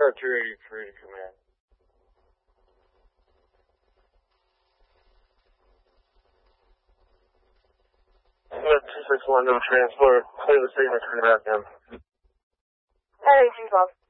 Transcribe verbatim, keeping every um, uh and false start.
Car two eighty-three, command. two six one, no transport. Clear the statement, turn it back down. Hey, Chief Bob.